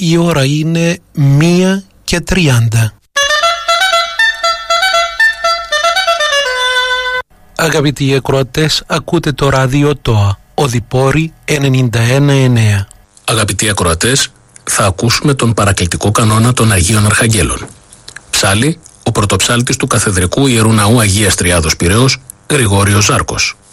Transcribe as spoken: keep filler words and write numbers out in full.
η ώρα είναι μία και τριάντα. Αγαπητοί ακροατές, ακούτε το ράδιο ΤΟΑ, Οδυπόρη ενενήντα ένα εννέα. Αγαπητοί ακροατές, θα ακούσουμε τον παρακλητικό κανόνα των Αγίων Αρχαγγέλων. Ψάλλει, ο πρωτοψάλτης του Καθεδρικού Ιερού Ναού Αγίας Τριάδος Πειραιώς, Γρηγόριος Ζάρκος.